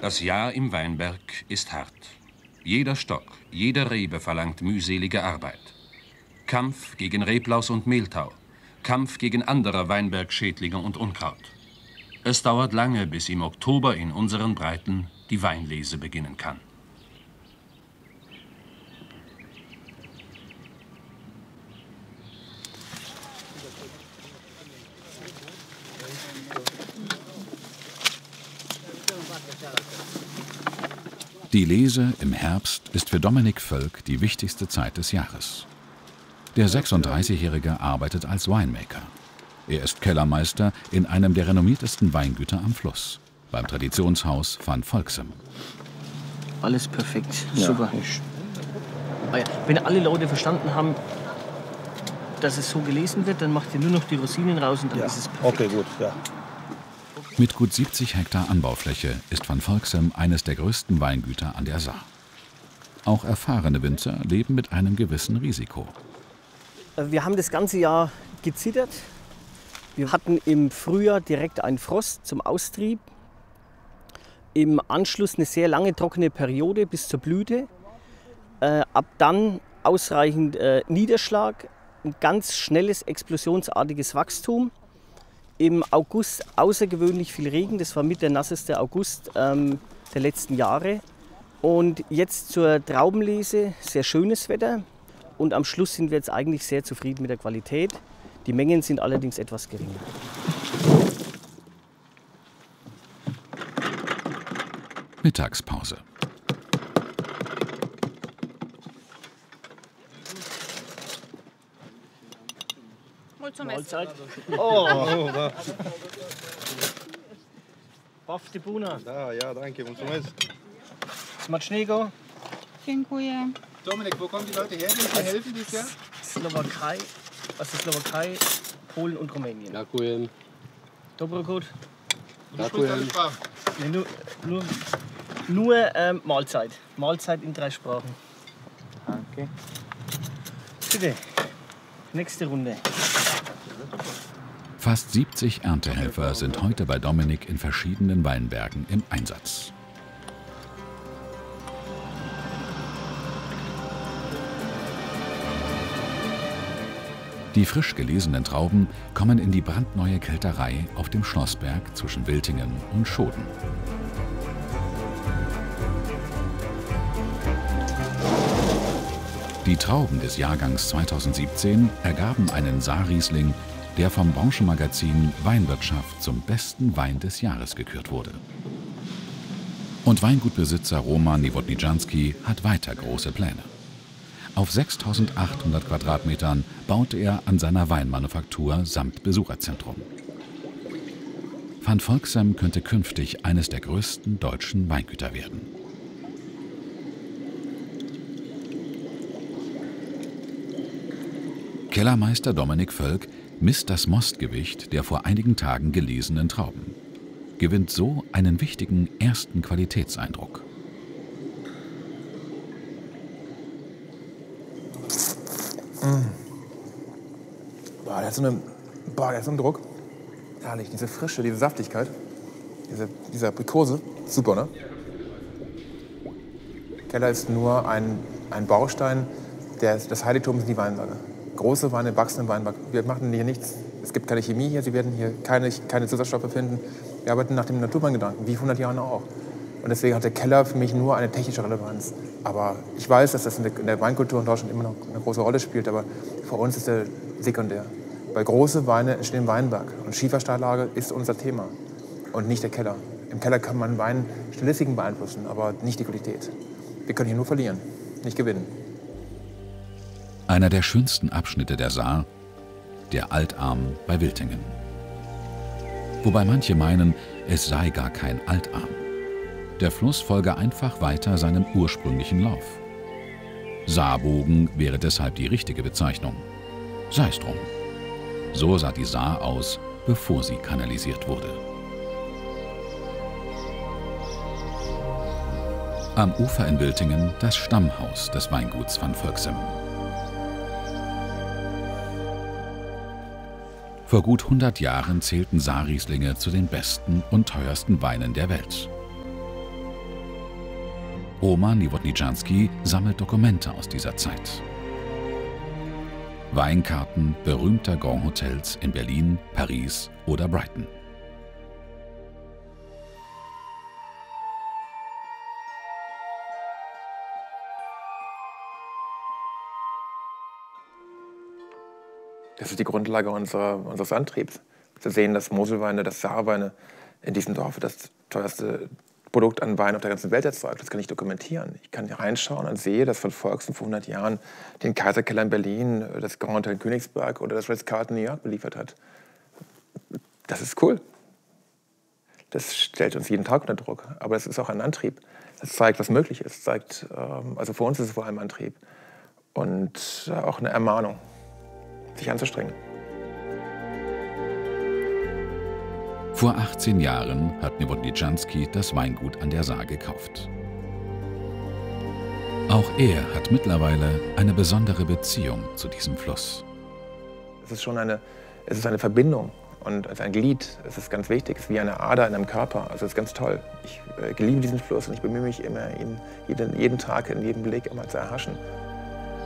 Das Jahr im Weinberg ist hart. Jeder Stock, jede Rebe verlangt mühselige Arbeit. Kampf gegen Reblaus und Mehltau, Kampf gegen andere Weinbergschädlinge und Unkraut. Es dauert lange, bis im Oktober in unseren Breiten die Weinlese beginnen kann. Die Lese im Herbst ist für Dominik Völk die wichtigste Zeit des Jahres. Der 36-Jährige arbeitet als Winemaker. Er ist Kellermeister in einem der renommiertesten Weingüter am Fluss, beim Traditionshaus van Volxem. Alles perfekt, super. Wenn alle Leute verstanden haben, dass es so gelesen wird, dann macht ihr nur noch die Rosinen raus und dann ist es perfekt. Okay, gut, ja. Mit gut 70 Hektar Anbaufläche ist van Volxem eines der größten Weingüter an der Saar. Auch erfahrene Winzer leben mit einem gewissen Risiko. Wir haben das ganze Jahr gezittert. Wir hatten im Frühjahr direkt einen Frost zum Austrieb. Im Anschluss eine sehr lange trockene Periode bis zur Blüte. Ab dann ausreichend Niederschlag, ein ganz schnelles, explosionsartiges Wachstum. Im August außergewöhnlich viel Regen, das war mit der nasseste August der letzten Jahre. Und jetzt zur Traubenlese, sehr schönes Wetter. Und am Schluss sind wir jetzt eigentlich sehr zufrieden mit der Qualität. Die Mengen sind allerdings etwas geringer. Mittagspause. Mahlzeit. Oh! Bafte Buna. Ja, danke. Smacznego. Dziękuję. Dominik, wo kommen die Leute her, die uns helfen dieses Jahr? Slowakei, aus der Slowakei, Polen und Rumänien. Dziękuję. Dobrokut. Du sprichst alle Sprachen. Nee, nur Mahlzeit. Mahlzeit in 3 Sprachen. Danke. Bitte. Nächste Runde. Fast 70 Erntehelfer sind heute bei Dominik in verschiedenen Weinbergen im Einsatz. Die frisch gelesenen Trauben kommen in die brandneue Kelterei auf dem Schlossberg zwischen Wiltingen und Schoden. Die Trauben des Jahrgangs 2017 ergaben einen Saarriesling, der vom Branchenmagazin Weinwirtschaft zum besten Wein des Jahres gekürt wurde. Und Weingutbesitzer Roman Niewodniczanski hat weiter große Pläne. Auf 6.800 Quadratmetern baute er an seiner Weinmanufaktur samt Besucherzentrum. Van Volxem könnte künftig eines der größten deutschen Weingüter werden. Kellermeister Dominik Völk misst das Mostgewicht der vor einigen Tagen gelesenen Trauben, gewinnt so einen wichtigen ersten Qualitätseindruck. Der hat so einen Druck. Herrlich, diese Frische, diese Saftigkeit, diese Aprikose. Super, ne? Keller ist nur ein Baustein des Heiligtums, die Weinberge. Große Weine wachsen im Weinberg. Wir machen hier nichts. Es gibt keine Chemie hier. Sie werden hier keine Zusatzstoffe finden. Wir arbeiten nach dem Naturweingedanken, wie 100 Jahren auch. Und deswegen hat der Keller für mich nur eine technische Relevanz. Aber ich weiß, dass das in der Weinkultur in Deutschland immer noch eine große Rolle spielt. Aber für uns ist er sekundär. Weil große Weine entstehen im Weinberg. Und Schiefersteinlage ist unser Thema und nicht der Keller. Im Keller kann man Wein Stilistiken beeinflussen, aber nicht die Qualität. Wir können hier nur verlieren, nicht gewinnen. Einer der schönsten Abschnitte der Saar, der Altarm bei Wiltingen. Wobei manche meinen, es sei gar kein Altarm. Der Fluss folge einfach weiter seinem ursprünglichen Lauf. Saarbogen wäre deshalb die richtige Bezeichnung. Sei es drum. So sah die Saar aus, bevor sie kanalisiert wurde. Am Ufer in Wiltingen das Stammhaus des Weinguts van Volxem. Vor gut 100 Jahren zählten Saarrieslinge zu den besten und teuersten Weinen der Welt. Oma Niewodniczanski sammelt Dokumente aus dieser Zeit. Weinkarten berühmter Grand Hotels in Berlin, Paris oder Brighton. Das ist die Grundlage unseres Antriebs. Zu sehen, dass Moselweine, dass Saarweine in diesem Dorf das teuerste Produkt an Wein auf der ganzen Welt erzeugt. Das kann ich dokumentieren. Ich kann hier reinschauen und sehe, dass von Volksen vor 100 Jahren den Kaiserkeller in Berlin, das Grand Hotel in Königsberg oder das Ritz-Carlton in New York beliefert hat. Das ist cool. Das stellt uns jeden Tag unter Druck. Aber es ist auch ein Antrieb. Das zeigt, was möglich ist. Das zeigt, also für uns ist es vor allem ein Antrieb. Und auch eine Ermahnung, sich anzustrengen. Vor 18 Jahren hat Niewodniczanski das Weingut an der Saar gekauft. Auch er hat mittlerweile eine besondere Beziehung zu diesem Fluss. Es ist eine Verbindung und als ein Glied. Es ist ganz wichtig, es ist wie eine Ader in einem Körper. Also es ist ganz toll. Ich liebe diesen Fluss und ich bemühe mich immer, ihn jeden Tag, in jedem Blick immer zu erhaschen.